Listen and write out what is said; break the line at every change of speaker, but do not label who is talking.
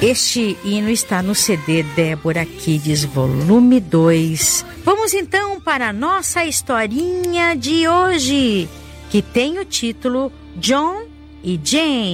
Este hino está no CD Débora Kids Volume 2. Vamos então para a nossa historinha de hoje, que tem o título John e Jane.